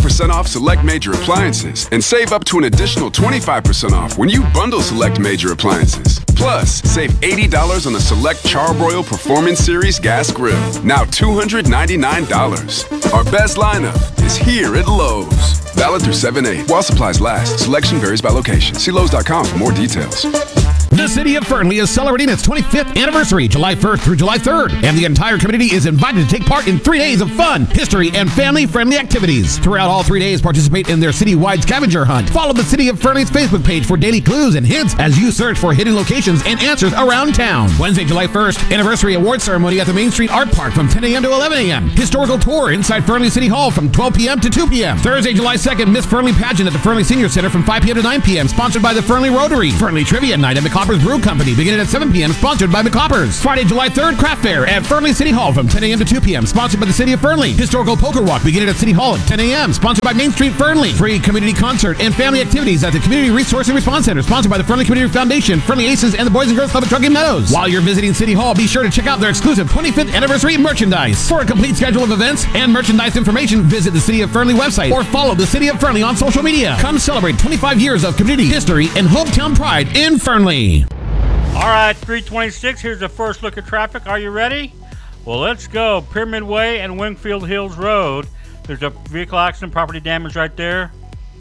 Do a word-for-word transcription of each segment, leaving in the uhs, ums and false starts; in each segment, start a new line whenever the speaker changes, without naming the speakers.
percent off select major appliances and save up to an additional twenty-five percent off when you bundle select major appliances. Plus, save eighty dollars on the select Charbroil Performance Series gas grill, now two hundred ninety-nine dollars. Our best lineup is here at Lowe's. Valid through seven eight. While supplies last, selection varies by location. See Lowe's dot com for more details.
The city of Fernley is celebrating its twenty-fifth anniversary, July first through July third, and the entire community is invited to take part in three days of fun, history, and family-friendly activities. Throughout all three days, participate in their citywide scavenger hunt. Follow the City of Fernley's Facebook page for daily clues and hints as you search for hidden locations and answers around town. Wednesday, July first, anniversary award ceremony at the Main Street Art Park from ten a.m. to eleven a.m. Historical tour inside Fernley City Hall from twelve p.m. to two p.m. Thursday, July second, Miss Fernley pageant at the Fernley Senior Center from five p.m. to nine p.m. sponsored by the Fernley Rotary. Fernley Trivia Night at McCopper's Brew Company beginning at seven p.m. sponsored by McCoppers. Friday, July third, Craft Fair at Fernley City Hall from ten a.m. to two p.m. sponsored by the City of Fernley. Historical Poker Walk beginning at City Hall at ten a.m. sponsored by Main Street Fernley. Free community concert and family activities at the Community Resource and Response Center sponsored by the Fernley Community Foundation, Fernley Aces, and the Boys and Girls Club at Truckee Meadows. While you're visiting City Hall, be sure to check out their exclusive twenty-fifth anniversary merchandise. For a complete schedule of events and merchandise information, visit the City of Fernley website or follow the City of Fernley on social media. Come celebrate twenty-five years of community history and hometown pride in Fernley.
All right, three twenty-six, here's the first look at traffic. Are you ready? Well, let's go. Pyramid Way and Wingfield Hills Road. There's a vehicle accident, property damage right there.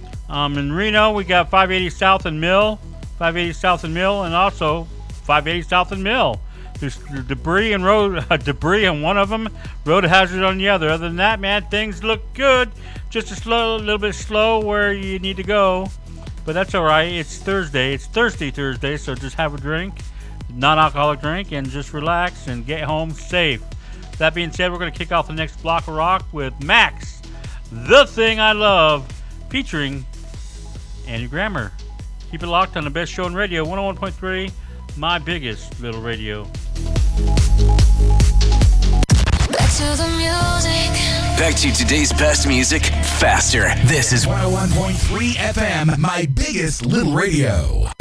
Um, in Reno, we got five eighty South and Mill, five eighty South and Mill, and also five eighty South and Mill. There's debris and road uh, debris on one of them, road hazard on the other. Other than that, man, things look good. Just a slow, little bit slow where you need to go. But that's all right. It's Thursday. It's Thirsty Thursday, so just have a drink, non-alcoholic drink, and just relax and get home safe. That being said, we're going to kick off the next block of rock with Max, The Thing I Love, featuring Andy Grammer. Keep it locked on the best show in radio, one oh one point three, my biggest little radio.
Back to the music.
Back to today's best music, faster. This is
one oh one point three F M, my biggest little radio.